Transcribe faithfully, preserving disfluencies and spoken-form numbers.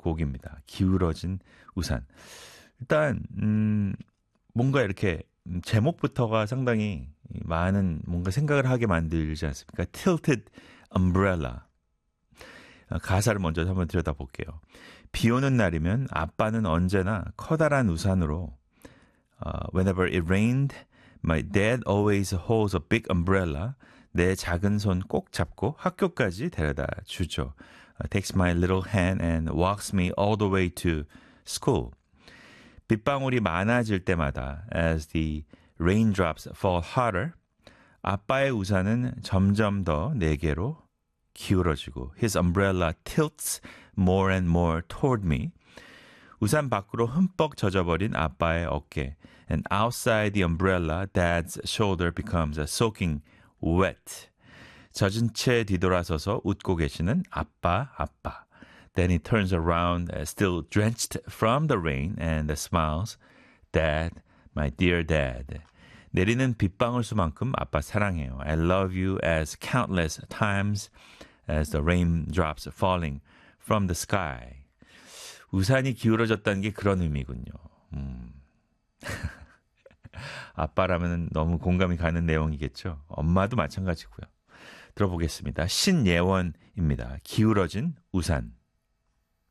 곡입니다. 기울어진 우산. 일단 음, 뭔가 이렇게 제목부터가 상당히 많은 뭔가 생각을 하게 만들지 않습니까? Tilted umbrella. 가사를 먼저 한번 들여다볼게요. 비 오는 날이면 아빠는 언제나 커다란 우산으로 uh, Whenever it rained, my dad always holds a big umbrella. 내 작은 손 꼭 잡고 학교까지 데려다 주죠. Uh, takes my little hand and walks me all the way to school. 빗방울이 많아질 때마다 as the raindrops fall harder, 아빠의 우산은 점점 더 내게로 기울어지고 his umbrella tilts more and more toward me. 우산 밖으로 흠뻑 젖어버린 아빠의 어깨 and outside the umbrella, dad's shoulder becomes soaking wet. 젖은 채 뒤돌아서서 웃고 계시는 아빠, 아빠. Then he turns around, still drenched from the rain, and smiles, Dad, my dear dad. 내리는 빗방울 수만큼 아빠 사랑해요. I love you as countless times as the raindrops falling from the sky. 우산이 기울어졌다는 게 그런 의미군요. 음. 아빠라면 너무 공감이 가는 내용이겠죠. 엄마도 마찬가지고요. 들어보겠습니다. 신예원입니다. 기울어진 우산.